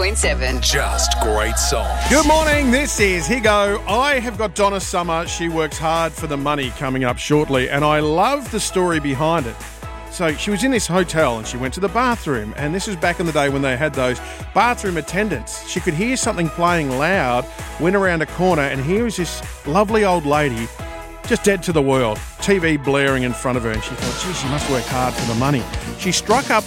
106.7. Just great songs. Good morning, this is Higo. I have got Donna Summer. She works hard for the money coming up shortly, and I love the story behind it. So she was in this hotel and she went to the bathroom, and this was back in the day when they had those bathroom attendants. She could hear something playing loud, went around a corner, and here was this lovely old lady just dead to the world, TV blaring in front of her, and she thought, gee, she must work hard for the money. She struck up